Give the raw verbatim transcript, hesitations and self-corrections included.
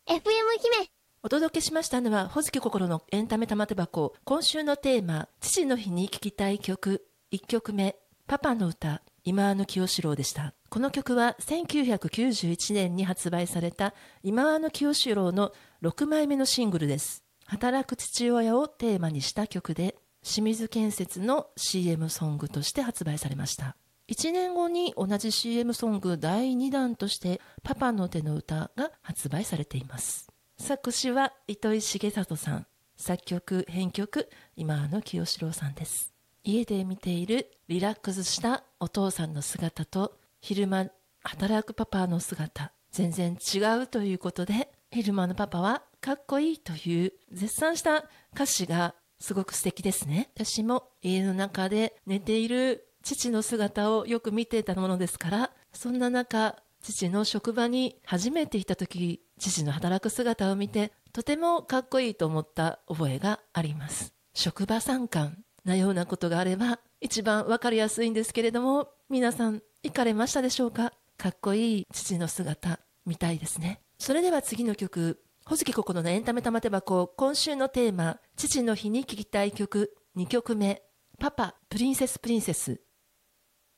エフエム 姫。 お届けしましたのは、ほずき心のエンタメ玉手箱。今週のテーマ、父の日に聴きたい曲。いっきょくめ、パパの歌、今野清志郎でした。この曲はせんきゅうひゃくきゅうじゅういちねんに発売された今野清志郎のろくまいめのシングルです。働く父親をテーマにした曲で、清水建設の シーエム ソングとして発売されました。いちねんごに同じ シーエム ソングだいにだんとしてパパの手の歌が発売されています。作詞は糸井重里さん、作曲編曲今野清志郎さんです。家で見ているリラックスしたお父さんの姿と昼間働くパパの姿、全然違うということで、昼間のパパはかっこいいという絶賛した歌詞がすごく素敵ですね。私も家の中で寝ている父の姿をよく見ていたものですから、そんな中、父の職場に初めて行った時、父の働く姿を見て、とてもかっこいいと思った覚えがあります。職場参観なようなことがあれば、一番わかりやすいんですけれども、皆さん行かれましたでしょうか？かっこいい父の姿、見たいですね。それでは次の曲、ほずき心のエンタメ玉手箱、今週のテーマ、父の日に聴きたい曲、にきょくめ、パパ、プリンセスプリンセス。